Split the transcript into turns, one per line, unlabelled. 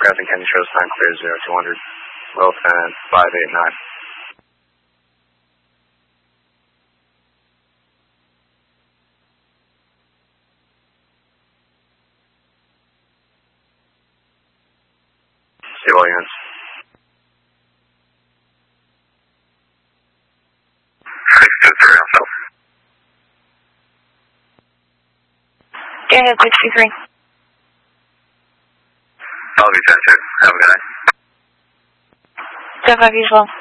Captain Kenny shows time clear 0200, Wilson 589. Stable units.
Go ahead, 63.
I'll be 10-2. Have a good night.
10-5 as well.